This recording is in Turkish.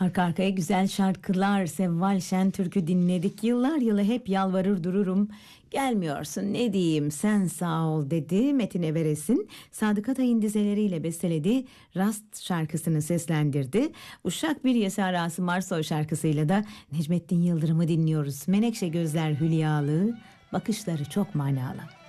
Arka arkaya güzel şarkılar, Sevval Şentürk'ü dinledik. Yıllar yılı hep yalvarır dururum. Gelmiyorsun ne diyeyim sen sağ ol dedi. Metin Everes'in Sadık Atay'ın dizeleriyle bestelediği Rast şarkısını seslendirdi. Uşak Bir Yesi Rasım Marsoy şarkısıyla da Necmettin Yıldırım'ı dinliyoruz. Menekşe gözler hülyalı, bakışları çok manalı.